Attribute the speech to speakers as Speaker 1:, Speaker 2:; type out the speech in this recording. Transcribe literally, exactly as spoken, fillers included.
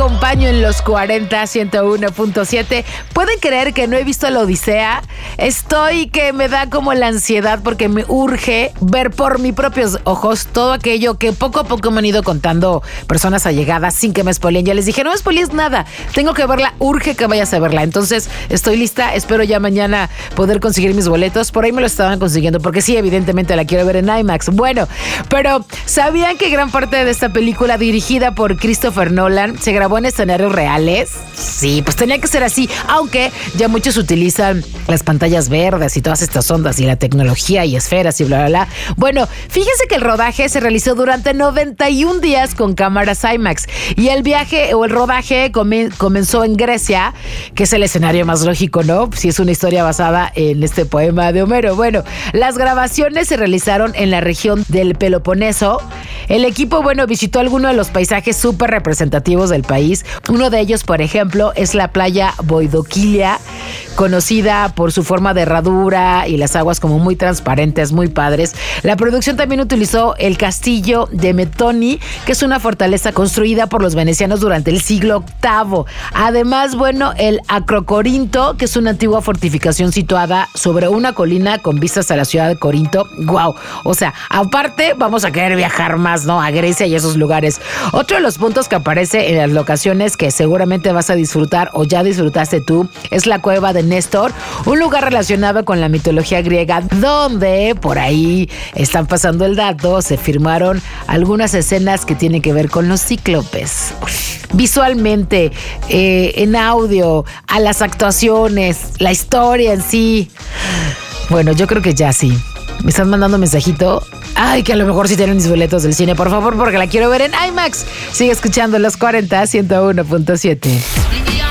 Speaker 1: acompaño en los cuarenta, ciento uno punto siete. ¿Pueden creer que no he visto la Odisea? Estoy que me da como la ansiedad porque me urge ver por mis propios ojos todo aquello que poco a poco me han ido contando personas allegadas sin que me spoileen. Ya les dije, no me spoilees nada, tengo que verla, urge que vayas a verla. Entonces estoy lista, espero ya mañana poder conseguir mis boletos. Por ahí me lo estaban consiguiendo porque sí, evidentemente la quiero ver en IMAX. Bueno, pero ¿sabían que gran parte de esta película dirigida por Christopher Nolan se grabó en escenarios reales? Sí, pues tenía que ser así, aunque ya muchos utilizan las pantallas verdes y todas estas ondas y la tecnología y esferas y bla, bla, bla. Bueno, fíjense que el rodaje se realizó durante noventa y un días con cámaras IMAX y el viaje o el rodaje come- comenzó en Grecia, que es el escenario más lógico, ¿no? Si es una historia basada en este poema de Homero. Bueno, las grabaciones se realizaron en la región del Peloponeso. El equipo, bueno, visitó algunos de los paisajes súper representativos del país. Uno de ellos, por ejemplo, es la playa Boidoquilia, conocida por su forma de herradura y las aguas como muy transparentes, muy padres. La producción también utilizó el castillo de Metoni, que es una fortaleza construida por los venecianos durante el siglo octavo. Además, bueno, el Acrocorinto, que es una antigua fortificación situada sobre una colina con vistas a la ciudad de Corinto. ¡Guau! O sea, aparte vamos a querer viajar más, ¿no? A Grecia y esos lugares. Otro de los puntos que aparece en las locaciones que seguramente vas a disfrutar o ya disfrutaste tú es la cueva de Néstor, un lugar relacionado con la mitología griega donde, por ahí están pasando el dato, se firmaron algunas escenas que tienen que ver con los cíclopes. Visualmente, eh, en audio, a las actuaciones, la historia en sí. Bueno, yo creo que ya sí. Me están mandando mensajito. Ay, que a lo mejor sí tienen mis boletos del cine, por favor, porque la quiero ver en IMAX. Sigue escuchando los cuarenta, ciento uno punto siete.